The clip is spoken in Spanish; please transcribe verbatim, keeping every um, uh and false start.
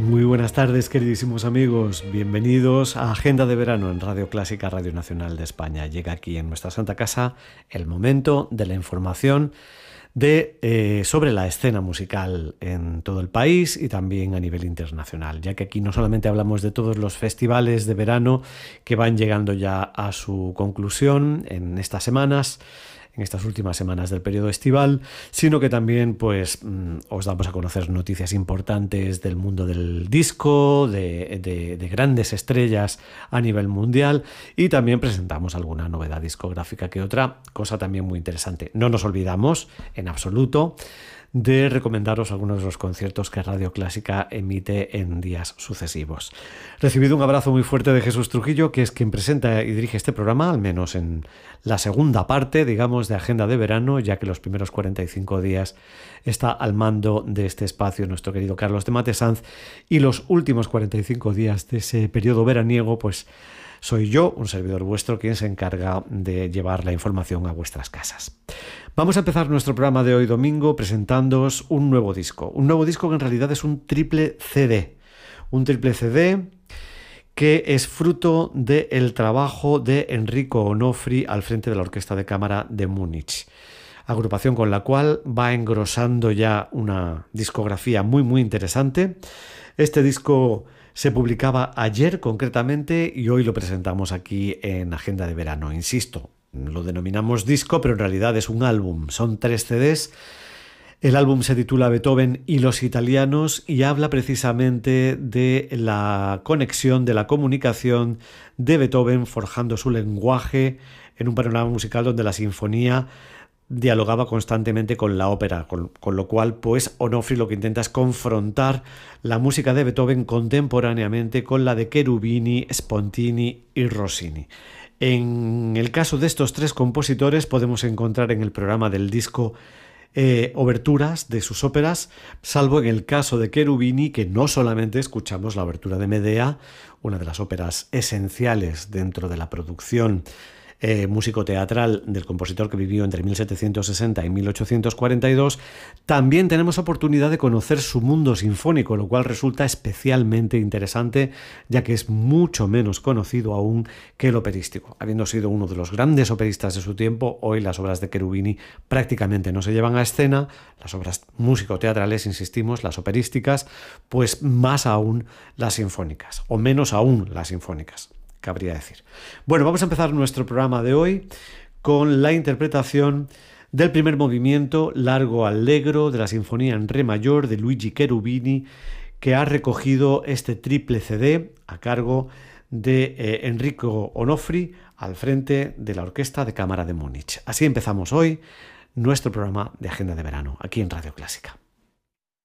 Muy buenas tardes, queridísimos amigos. Bienvenidos a Agenda de Verano en Radio Clásica, Radio Nacional de España. Llega aquí en nuestra Santa Casa el momento de la información de, eh, sobre la escena musical en todo el país y también a nivel internacional, ya que aquí no solamente hablamos de todos los festivales de verano que van llegando ya a su conclusión en estas semanas, en estas últimas semanas del periodo estival, sino que también pues os damos a conocer noticias importantes del mundo del disco, de, de, de grandes estrellas a nivel mundial, y también presentamos alguna novedad discográfica que otra, cosa también muy interesante. No nos olvidamos en absoluto de recomendaros algunos de los conciertos que Radio Clásica emite en días sucesivos. Recibido un abrazo muy fuerte de Jesús Trujillo, que es quien presenta y dirige este programa, al menos en la segunda parte, digamos, de Agenda de Verano, ya que los primeros cuarenta y cinco días está al mando de este espacio nuestro querido Carlos de Matesanz, y los últimos cuarenta y cinco días de ese periodo veraniego, pues soy yo, un servidor vuestro, quien se encarga de llevar la información a vuestras casas. Vamos a empezar nuestro programa de hoy domingo presentándoos un nuevo disco. Un nuevo disco que en realidad es un triple C D. Un triple C D que es fruto del trabajo de Enrico Onofri al frente de la Orquesta de Cámara de Múnich. Agrupación con la cual va engrosando ya una discografía muy muy interesante. Este disco se publicaba ayer concretamente y hoy lo presentamos aquí en Agenda de Verano. Insisto, lo denominamos disco, pero en realidad es un álbum. Son tres C Ds. El álbum se titula Beethoven y los italianos y habla precisamente de la conexión, de la comunicación de Beethoven forjando su lenguaje en un panorama musical donde la sinfonía dialogaba constantemente con la ópera, con, con lo cual pues Onofri lo que intenta es confrontar la música de Beethoven contemporáneamente con la de Cherubini, Spontini y Rossini. En el caso de estos tres compositores podemos encontrar en el programa del disco eh, oberturas de sus óperas, salvo en el caso de Cherubini, que no solamente escuchamos la obertura de Medea, una de las óperas esenciales dentro de la producción Eh, músico teatral del compositor que vivió entre mil setecientos sesenta y mil ochocientos cuarenta y dos, también tenemos oportunidad de conocer su mundo sinfónico, lo cual resulta especialmente interesante, ya que es mucho menos conocido aún que el operístico. Habiendo sido uno de los grandes operistas de su tiempo, hoy las obras de Cherubini prácticamente no se llevan a escena, las obras músico-teatrales, insistimos, las operísticas, pues más aún las sinfónicas, o menos aún las sinfónicas, cabría decir. Bueno, vamos a empezar nuestro programa de hoy con la interpretación del primer movimiento largo allegro de la Sinfonía en Re mayor de Luigi Cherubini, que ha recogido este triple C D a cargo de eh, Enrico Onofri al frente de la Orquesta de Cámara de Múnich. Así empezamos hoy nuestro programa de Agenda de Verano aquí en Radio Clásica.